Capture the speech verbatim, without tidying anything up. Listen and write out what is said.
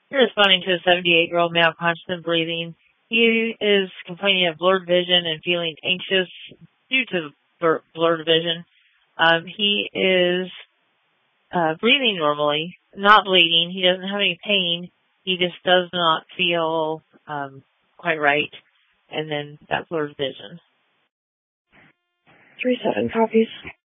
You're responding to a seventy-eight-year-old male conscious and breathing. He is complaining of blurred vision and feeling anxious due to blur- blurred vision. Um, he is uh, breathing normally, not bleeding. He doesn't have any pain. He just does not feel um, quite right. And then that blurred vision. Three seven copies.